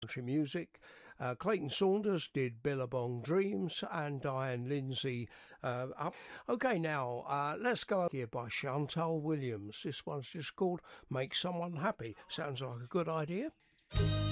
country music. Clayton Saunders did Billabong Dreams and Diane Lindsay up. Okay, now let's go here by Chantal Williams. This one's just called Make Someone Happy. Sounds like a good idea.